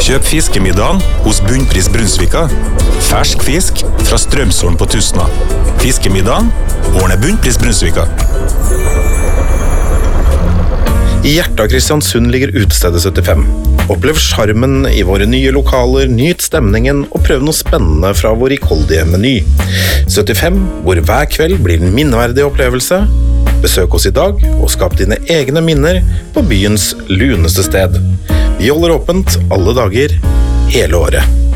Kjøp fiskemiddagen hos Bunnpris Brunsvika. Fersk fisk fra Strømsholm på Tusna. Fiskemiddagen ordner Bunnpris Brunsvika. I hjertet av Kristiansund ligger utestedet 75. Opplev charmen i våre nye lokaler, nyt stemningen og prøv noe spennende fra vår rikholdige meny. 75, hvor hver kveld blir en minneverdig opplevelse. Besøk oss i dag og skap dine egne minner på byens luneste sted. Vi holder åpent alle dager, hele året.